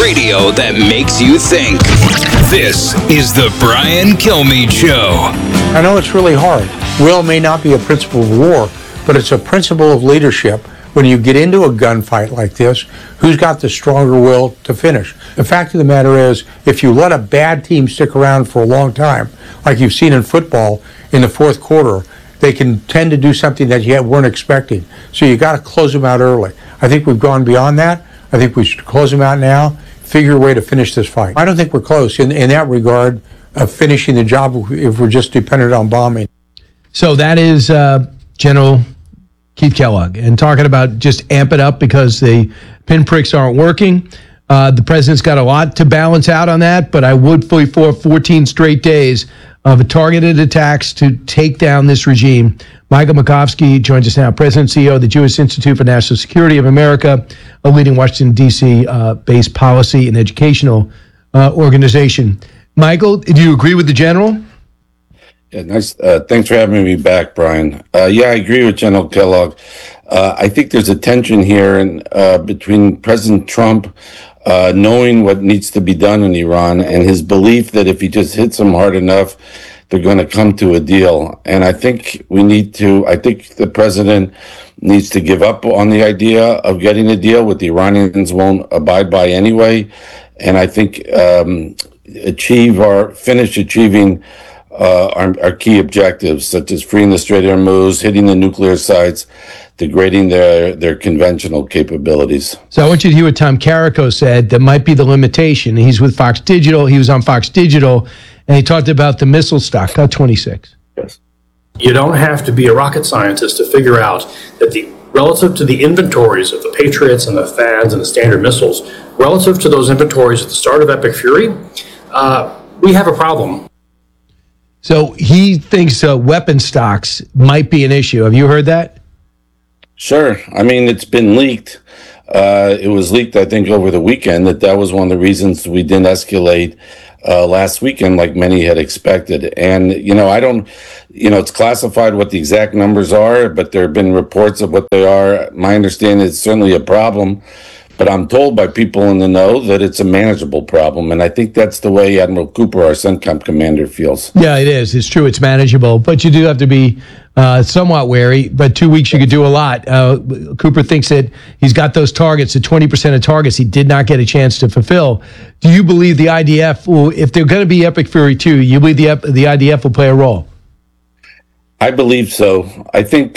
Radio that makes you think. This is the Brian Kilmeade Show. I know it's really hard. Will may not be a principle of war, but it's a principle of leadership. When you get into a gunfight like this, who's got the stronger will to finish? The fact of the matter is, if you let a bad team stick around for a long time, like you've seen in football in the fourth quarter, they can tend to do something that you weren't expecting. So you got to close them out early. I think we've gone beyond that. I think we should close them out now, figure a way to finish this fight. I don't think we're close in that regard of finishing the job if we're just dependent on bombing. So that is General Keith Kellogg, and talking about just amp it up because the pinpricks aren't working. The president's got a lot to balance out on that, but I would for 14 straight days of targeted attacks to take down this regime. Michael Makovsky joins us now, President and CEO of the Jewish Institute for National Security of America, a leading Washington, D.C. Based policy and educational organization. Michael, do you agree with the general? Yeah, nice. Thanks for having me back, Brian. Yeah, I agree with General Kellogg. I think there's a tension here between President Trump knowing what needs to be done in Iran and his belief that if he just hits them hard enough, they're going to come to a deal. And I think I think the president needs to give up on the idea of getting a deal, what the Iranians won't abide by anyway. And I think finish achieving our key objectives, such as freeing the Strait of Hormuz, hitting the nuclear sites, degrading their conventional capabilities. So I want you to hear what Tom Carrico said that might be the limitation. He's with Fox Digital. He was on Fox Digital, and he talked about the missile stock, cut 26. Yes. You don't have to be a rocket scientist to figure out that relative to the inventories of the Patriots and the THAADs and the Standard missiles, relative to those inventories at the start of Epic Fury, we have a problem. So he thinks weapon stocks might be an issue. Have you heard that? Sure. I mean, it's been leaked. It was leaked, I think, over the weekend that was one of the reasons we didn't escalate last weekend like many had expected. And, it's classified what the exact numbers are, but there have been reports of what they are. My understanding is certainly a problem. But I'm told by people in the know that it's a manageable problem, and I think that's the way Admiral Cooper, our CENTCOM commander, feels. Yeah, it is. It's true. It's manageable, but you do have to be somewhat wary. But 2 weeks, you could do a lot. Cooper thinks that he's got those targets, the 20% of targets he did not get a chance to fulfill. Do you believe the IDF will, if they're going to be Epic Fury 2, you believe the IDF will play a role? I believe so. I think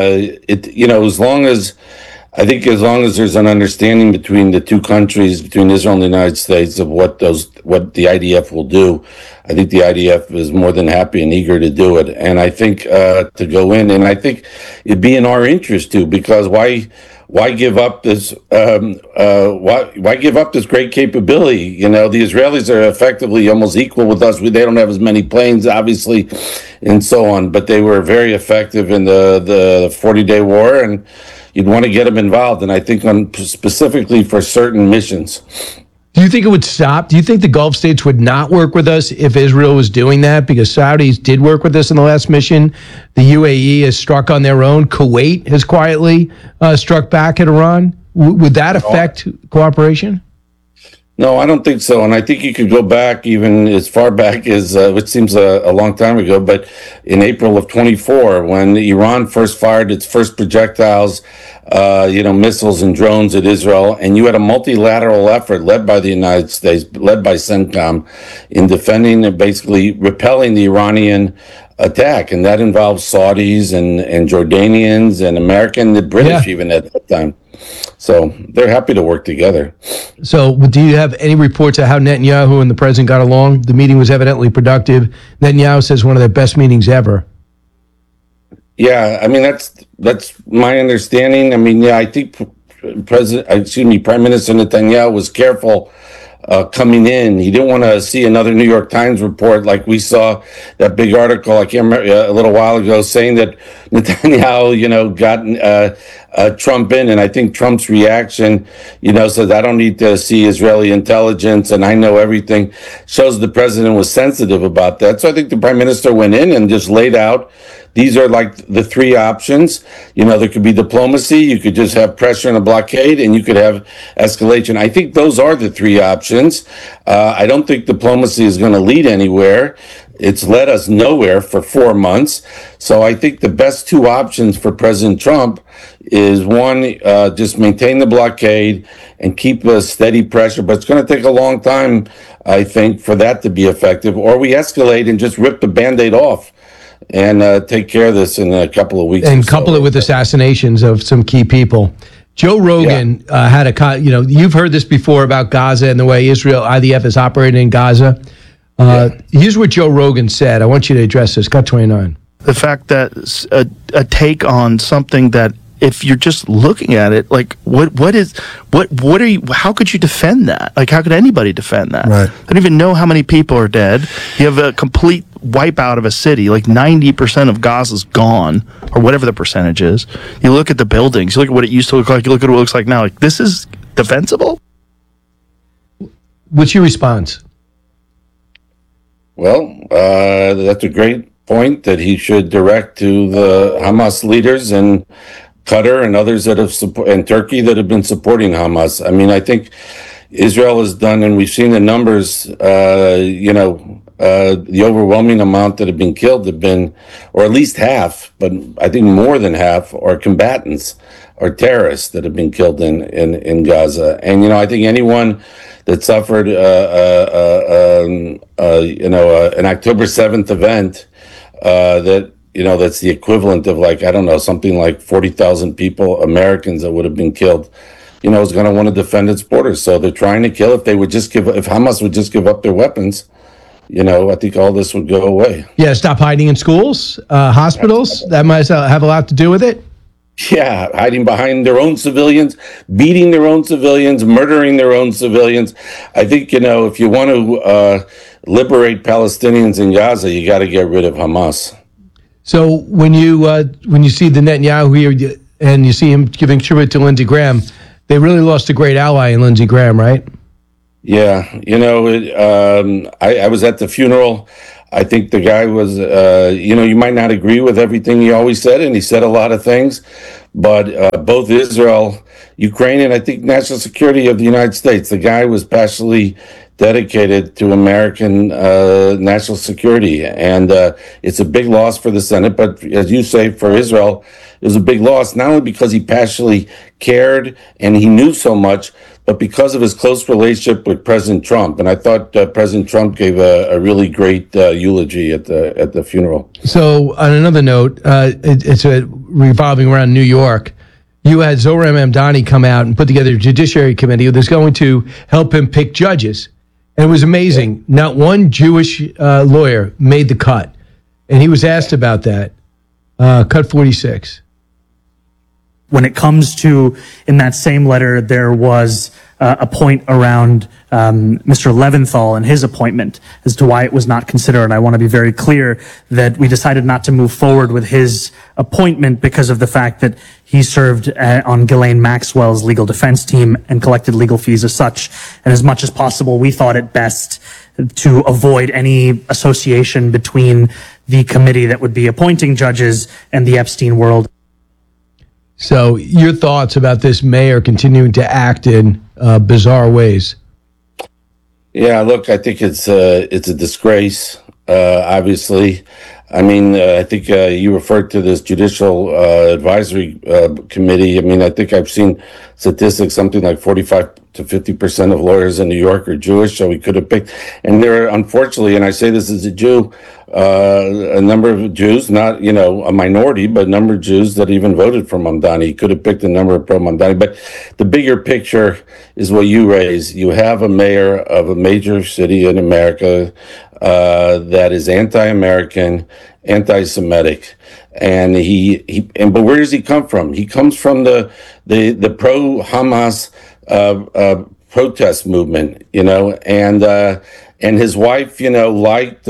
as long as there's an understanding between the two countries, between Israel and the United States, of what the IDF will do, I think the IDF is more than happy and eager to do it. And I think to go in, and I think it'd be in our interest too, because why give up this? Why give up this great capability? The Israelis are effectively almost equal with us. They don't have as many planes, obviously, and so on. But they were very effective in the 40-day war, and you'd want to get them involved, and I think specifically for certain missions. Do you think it would stop? Do you think the Gulf states would not work with us if Israel was doing that? Because Saudis did work with us in the last mission. The UAE has struck on their own. Kuwait has quietly struck back at Iran. Would that affect cooperation? No, I don't think so. And I think you could go back even as far back as, which seems a long time ago, but in April of 24, when Iran first fired its first projectiles, missiles and drones at Israel, and you had a multilateral effort led by the United States, led by CENTCOM, in defending and basically repelling the Iranian attack. And that involves Saudis and Jordanians and the British even at that time. So they're happy to work together. So do you have any reports of how Netanyahu and the president got along? The meeting was evidently productive. Netanyahu says one of their best meetings ever. Yeah, I mean, that's my understanding. I mean, yeah, I think Prime Minister Netanyahu was careful coming in. He didn't want to see another New York Times report like we saw that big article, I can't remember, a little while ago, saying that Netanyahu, got Trump in. And I think Trump's reaction, says, I don't need to see Israeli intelligence and I know everything, shows the president was sensitive about that. So I think the prime minister went in and just laid out these are like the three options. There could be diplomacy, you could just have pressure and a blockade, and you could have escalation. I think those are the three options. I don't think diplomacy is going to lead anywhere. It's led us nowhere for 4 months. So I think the best two options for President Trump is one, just maintain the blockade and keep a steady pressure. But it's going to take a long time, I think, for that to be effective. Or we escalate and just rip the Band-Aid off and take care of this in a couple of weeks. And couple it with assassinations of some key people. Joe Rogan had you've heard this before about Gaza and the way IDF is operating in Gaza. Here's what Joe Rogan said. I want you to address this. Cut 29. The fact that a take on something that, if you're just looking at it, like what are you? How could you defend that? Like, how could anybody defend that? Right. I don't even know how many people are dead. You have a complete wipeout of a city. Like 90% of Gaza's gone, or whatever the percentage is. You look at the buildings. You look at what it used to look like. You look at what it looks like now. Like, this is defensible. What's your response? Well, that's a great point that he should direct to the Hamas leaders in Qatar and others that have and Turkey that have been supporting Hamas. I mean, I think Israel has done, and we've seen the numbers, the overwhelming amount that have been killed have been, or at least half, but I think more than half, are combatants or terrorists that have been killed in Gaza. And, I think anyone that suffered, an October 7th event, that's the equivalent of something like 40,000 people, Americans that would have been killed, is going to want to defend its borders. So they're trying to kill. If Hamas would just give up their weapons, I think all this would go away. Yeah, stop hiding in schools, hospitals. That might have a lot to do with it. Yeah, hiding behind their own civilians, beating their own civilians, murdering their own civilians. I think, if you want to liberate Palestinians in Gaza, you got to get rid of Hamas. So when you see the Netanyahu here and you see him giving tribute to Lindsey Graham, they really lost a great ally in Lindsey Graham, right? Yeah, I was at the funeral. I think the guy was, you might not agree with everything he always said, and he said a lot of things, but both Israel, Ukraine, and I think national security of the United States, the guy was passionately dedicated to American national security. And it's a big loss for the Senate, but as you say, for Israel, it was a big loss, not only because he passionately cared and he knew so much, but because of his close relationship with President Trump. And I thought President Trump gave a really great eulogy at the funeral. So on another note, it's revolving around New York. You had Zohran Mamdani come out and put together a judiciary committee that's going to help him pick judges. And it was amazing. Not one Jewish lawyer made the cut. And he was asked about that. Cut 46. When it comes to, in that same letter, there was a point around Mr. Leventhal and his appointment as to why it was not considered. I want to be very clear that we decided not to move forward with his appointment because of the fact that he served on Ghislaine Maxwell's legal defense team and collected legal fees as such. And as much as possible, we thought it best to avoid any association between the committee that would be appointing judges and the Epstein world. So your thoughts about this mayor continuing to act in bizarre ways? Yeah, look, I think it's a disgrace, obviously. I mean, I think you referred to this judicial advisory committee. I mean, I think I've seen statistics, something like 45 to 50% of lawyers in New York are Jewish, so we could have picked. And there are, unfortunately, and I say this as a Jew, a number of Jews, not, a minority, but a number of Jews that even voted for Mamdani. He could have picked a number of pro-Mamdani. But the bigger picture is what you raise. You have a mayor of a major city in America that is anti-American, anti-Semitic. And but where does he come from? He comes from the pro-Hamas protest movement, and his wife, liked,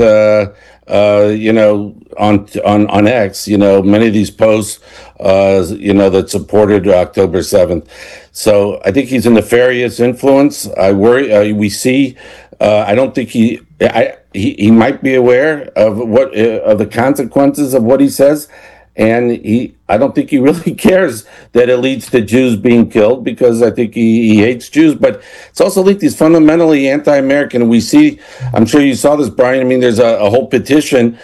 on X, many of these posts, that supported October 7th. So I think he's a nefarious influence. I worry, we see, I don't think He might be aware of of the consequences of what he says, and I don't think he really cares that it leads to Jews being killed, because I think he hates Jews, but it's also linked. He's fundamentally anti-American. We see, I'm sure you saw this, Brian. I mean, there's a whole petition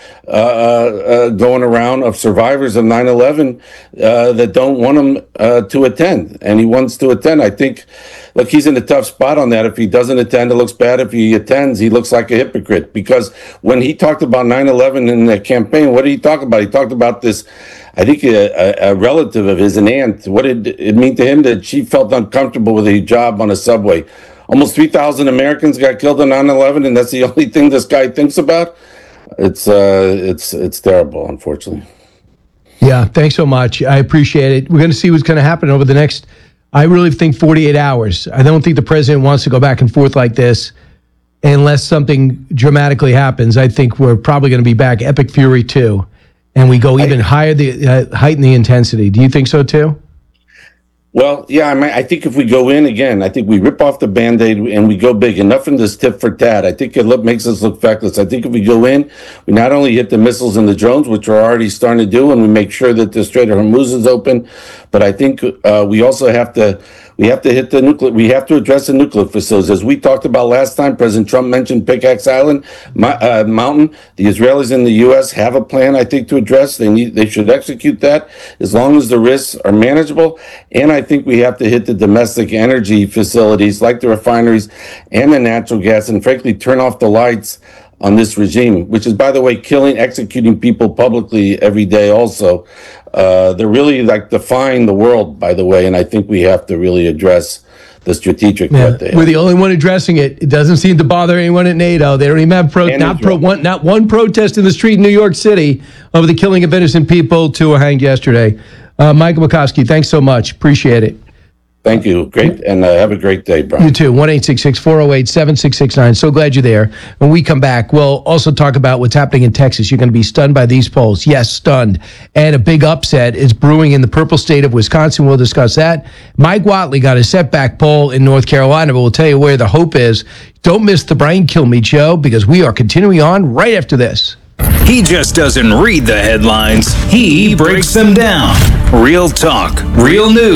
going around of survivors of 9/11 that don't want him to attend, and he wants to attend. I think, look, he's in a tough spot on that. If he doesn't attend, it looks bad. If he attends, he looks like a hypocrite, because when he talked about 9/11 in the campaign, what did he talk about? He talked about this, I think a relative of his, an aunt. What did it mean to him that she felt uncomfortable with a hijab on a subway? Almost 3,000 Americans got killed on 9/11, and that's the only thing this guy thinks about. It's terrible, unfortunately. Yeah, thanks so much. I appreciate it. We're going to see what's going to happen over the next, I really think, 48 hours. I don't think the president wants to go back and forth like this unless something dramatically happens. I think we're probably going to be back Epic Fury 2, and we go even higher, heighten the intensity. Do you think so too? Well, yeah, I think if we go in again, I think we rip off the Band-Aid and we go big. Enough in this tit for tat. I think it makes us look feckless. I think if we go in, we not only hit the missiles and the drones, which we're already starting to do, and we make sure that the Strait of Hormuz is open, but I think we also have to hit the nuclear. We have to address the nuclear facilities. As we talked about last time, President Trump mentioned Pickaxe Island Mountain. The Israelis in the U.S. have a plan, I think, to address. They should execute that as long as the risks are manageable. And I think we have to hit the domestic energy facilities like the refineries and the natural gas, and frankly, turn off the lights on this regime, which is, by the way, executing people publicly every day also. They're really like defying the world, by the way, and I think we have to really address the strategic threat they have. We're the only one addressing it. It doesn't seem to bother anyone at NATO. They don't even have not one protest in the street in New York City over the killing of innocent people. 2 were hanged yesterday. Michael McCoskey, thanks so much. Appreciate it. Thank you. Great. And have a great day, Brian. You too. 1-866-408-7669. So glad you're there. When we come back, we'll also talk about what's happening in Texas. You're going to be stunned by these polls. Yes, stunned. And a big upset is brewing in the purple state of Wisconsin. We'll discuss that. Mike Whatley got a setback poll in North Carolina, but we'll tell you where the hope is. Don't miss the Brian Kilmeade Show, because we are continuing on right after this. He just doesn't read the headlines. He breaks them down. Real talk, real news.